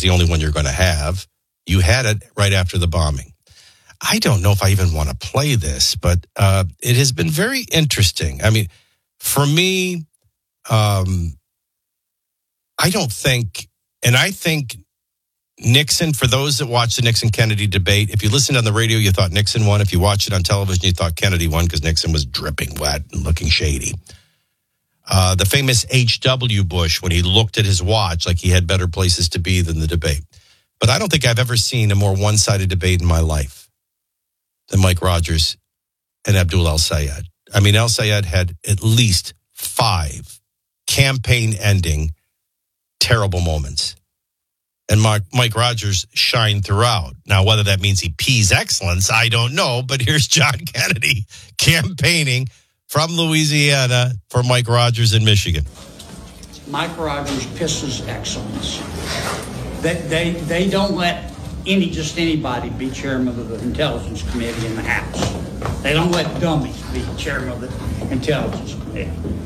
the only one you're going to have. You had it right after the bombing. I don't know if I even want to play this, but it has been very interesting. I mean, for me, I don't think, and I think Nixon, for those that watch the Nixon-Kennedy debate, if you listened on the radio, you thought Nixon won. If you watched it on television, you thought Kennedy won because Nixon was dripping wet and looking shady. The famous H.W. Bush, when he looked at his watch like he had better places to be than the debate. But I don't think I've ever seen a more one-sided debate in my life than Mike Rogers and Abdul El-Sayed. I mean, El-Sayed had at least 5 campaign-ending terrible moments. And Mike Rogers shined throughout. Now, whether that means he pees excellence, I don't know. But here's John Kennedy campaigning from Louisiana for Mike Rogers in Michigan. Mike Rogers pisses excellence. They don't let just anybody be chairman of the Intelligence Committee in the House. They don't let dummies be chairman of the Intelligence Committee.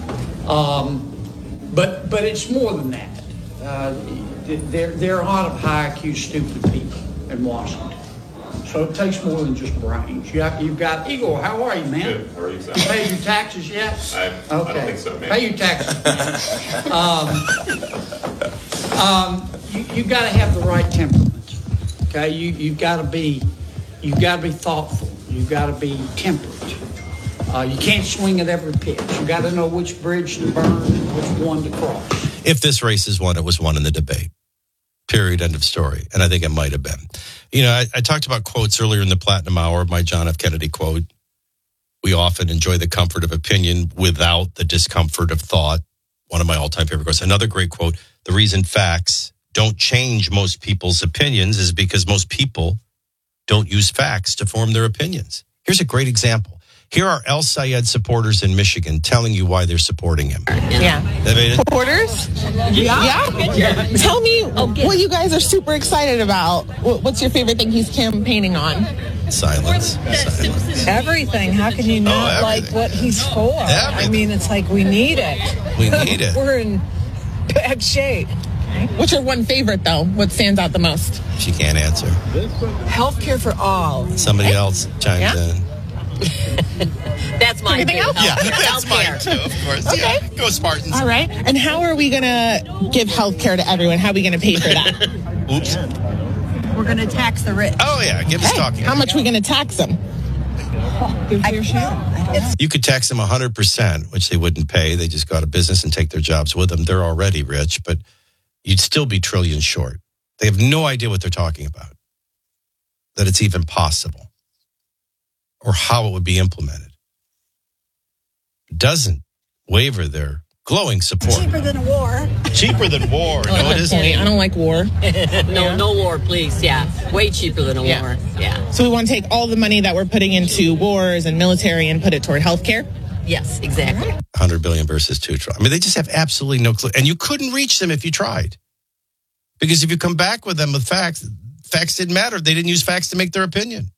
But it's more than that. There are a lot of high IQ stupid people in Washington. So it takes more than just brains. You've got Igor. How are you, man? Good. How are you, Sam? You paid your taxes yet? I don't think so, man. Pay your taxes, man. You've got to have the right temperament. Okay, you've got to be thoughtful. You've got to be temperate. You can't swing at every pitch. You got to know which bridge to burn and which one to cross. If this race is won, it was won in the debate. Period. End of story. And I think it might have been. You know, I talked about quotes earlier in the Platinum Hour, my John F. Kennedy quote. We often enjoy the comfort of opinion without the discomfort of thought. One of my all-time favorite quotes. Another great quote. The reason facts don't change most people's opinions is because most people don't use facts to form their opinions. Here's a great example. Here are El-Sayed supporters in Michigan telling you why they're supporting him. Yeah. Supporters? Yeah. Tell me what you guys are super excited about. What's your favorite thing he's campaigning on? Silence. Everything. How can you not like what he's for? Everything. I mean, it's like we need it. We need it. We're in bad shape. What's your one favorite, though? What stands out the most? She can't answer. Healthcare for all. Somebody else chimes in. That's mine. Everything else? Yeah, that's mine too, of course. Okay. Yeah. Go Spartans. All right. And how are we going to give health care to everyone? How are we going to pay for that? Oops. We're going to tax the rich. Oh, yeah. Give us talking. How much are we going to tax them? You could tax them 100%, which they wouldn't pay. They just go out of business and take their jobs with them. They're already rich, but you'd still be trillions short. They have no idea what they're talking about, that it's even possible, or how it would be implemented. Doesn't waver their glowing support. Cheaper than a war. Cheaper than war. No, it isn't. I don't like war. No war, please. Yeah. Way cheaper than a war. Yeah. So we want to take all the money that we're putting into wars and military and put it toward health care? Yes, exactly. 100 billion versus 2 trillion. I mean, they just have absolutely no clue. And you couldn't reach them if you tried. Because if you come back with them with facts didn't matter. They didn't use facts to make their opinion.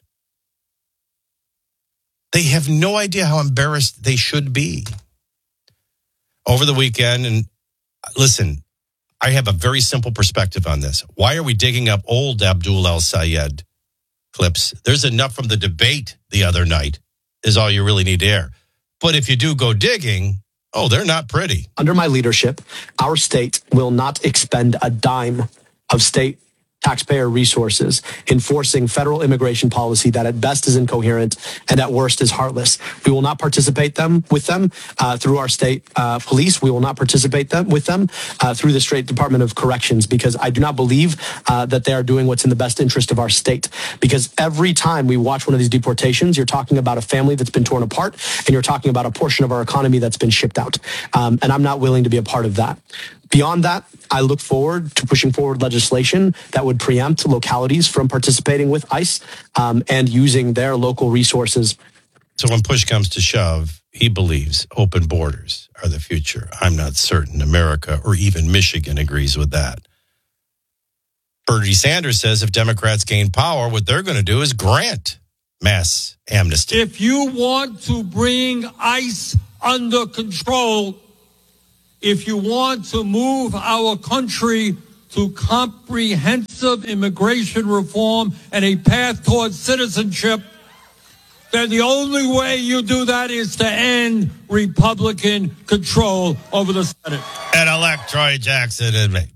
They have no idea how embarrassed they should be. Over the weekend, and listen, I have a very simple perspective on this. Why are we digging up old Abdul El-Sayed clips? There's enough from the debate the other night, is all you really need to air. But if you do go digging, they're not pretty. Under my leadership, our state will not expend a dime of state taxpayer resources enforcing federal immigration policy that at best is incoherent and at worst is heartless. We will not participate with them through our state police. We will not participate with them through the state Department of Corrections, because I do not believe that they are doing what's in the best interest of our state. Because every time we watch one of these deportations, you're talking about a family that's been torn apart, and you're talking about a portion of our economy that's been shipped out. And I'm not willing to be a part of that. Beyond that, I look forward to pushing forward legislation that would preempt localities from participating with ICE and using their local resources. So when push comes to shove, he believes open borders are the future. I'm not certain America or even Michigan agrees with that. Bernie Sanders says if Democrats gain power, what they're going to do is grant mass amnesty. If you want to bring ICE under control, if you want to move our country to comprehensive immigration reform and a path towards citizenship, then the only way you do that is to end Republican control over the Senate. And elect Troy Jackson and me.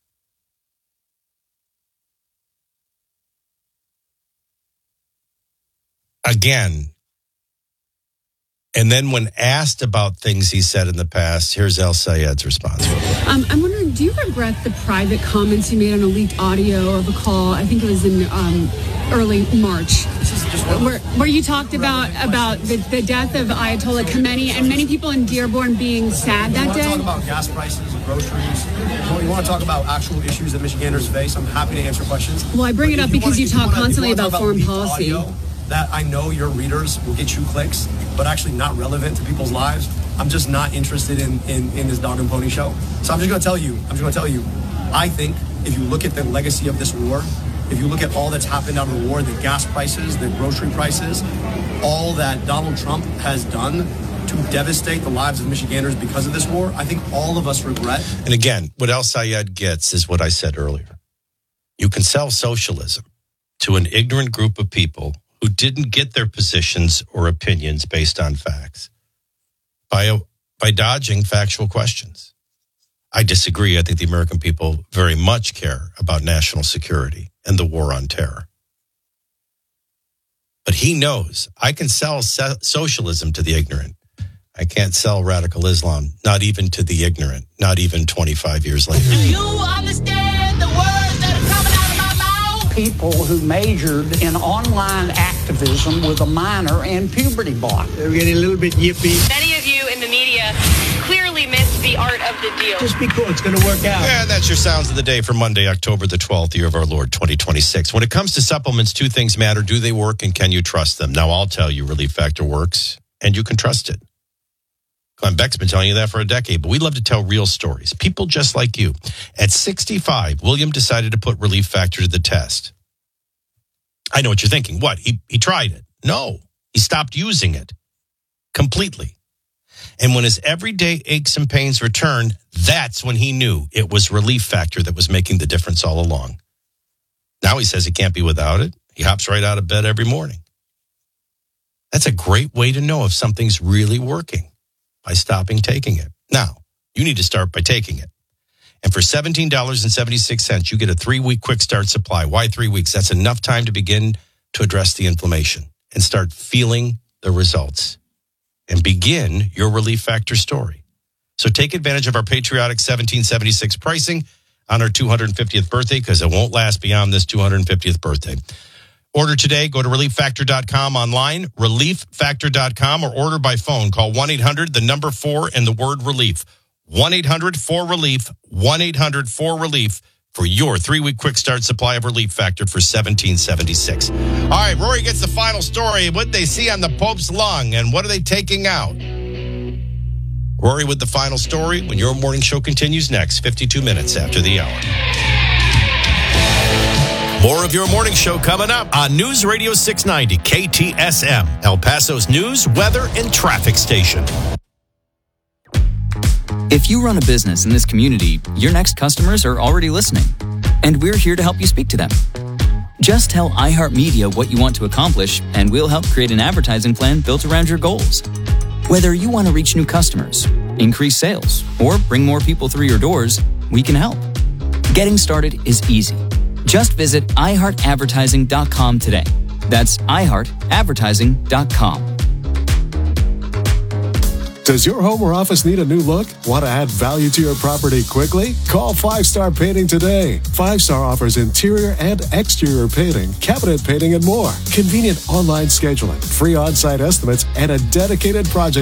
Again. And then when asked about things he said in the past, here's El Sayed's response. I'm wondering, do you regret the private comments you made on a leaked audio of a call? I think it was in early March, where you talked about the death of Ayatollah Khamenei and many people in Dearborn being sad that day? You want to talk about gas prices and groceries? You want to talk about actual issues that Michiganders face? I'm happy to answer questions. Well, I bring it up because you talk constantly about foreign policy. That I know your readers will get you clicks, but actually not relevant to people's lives. I'm just not interested in this dog and pony show. So I'm just going to tell you, I think if you look at the legacy of this war, if you look at all that's happened out of the war, the gas prices, the grocery prices, all that Donald Trump has done to devastate the lives of Michiganders because of this war, I think all of us regret. And again, what El Sayed gets is what I said earlier. You can sell socialism to an ignorant group of people who didn't get their positions or opinions based on facts by dodging factual questions. I disagree. I think the American people very much care about national security and the war on terror. But he knows I can sell socialism to the ignorant. I can't sell radical Islam, not even to the ignorant, not even 25 years later. Do you understand the words that are coming out of my mouth? People who majored in online activism with a minor in puberty block. They're getting a little bit yippy. Many of you in the media clearly missed the art of the deal. Just be cool. It's going to work out. And that's your sounds of the day for Monday, October the 12th, year of our Lord, 2026. When it comes to supplements, two things matter. Do they work and can you trust them? Now, I'll tell you, Relief Factor works and you can trust it. Glenn Beck's been telling you that for a decade, but we love to tell real stories. People just like you. At 65, William decided to put Relief Factor to the test. I know what you're thinking. What? He tried it? No. He stopped using it completely. And when his everyday aches and pains returned, that's when he knew it was Relief Factor that was making the difference all along. Now he says he can't be without it. He hops right out of bed every morning. That's a great way to know if something's really working, by stopping taking it. Now, you need to start by taking it. And for $17.76, you get a 3-week quick start supply. Why 3 weeks? That's enough time to begin to address the inflammation and start feeling the results and begin your Relief Factor story. So take advantage of our patriotic $17.76 pricing on our 250th birthday, because it won't last beyond this 250th birthday. Order today. Go to ReliefFactor.com online, ReliefFactor.com, or order by phone. Call 1-800, the number 4, and the word relief. 1-800-4-RELIEF, 1-800-4-RELIEF for your 3-week quick start supply of Relief Factor for $17.76. All right, Rory gets the final story. What they see on the Pope's lung and what are they taking out? Rory with the final story when your morning show continues next, 52 minutes after the hour. More of your morning show coming up on News Radio 690 KTSM, El Paso's news, weather, and traffic station. If you run a business in this community, your next customers are already listening, and we're here to help you speak to them. Just tell iHeartMedia what you want to accomplish, and we'll help create an advertising plan built around your goals. Whether you want to reach new customers, increase sales, or bring more people through your doors, we can help. Getting started is easy. Just visit iHeartAdvertising.com today. That's iHeartAdvertising.com. Does your home or office need a new look? Want to add value to your property quickly? Call 5 Star Painting today. 5 Star offers interior and exterior painting, cabinet painting, and more. Convenient online scheduling, free on-site estimates, and a dedicated project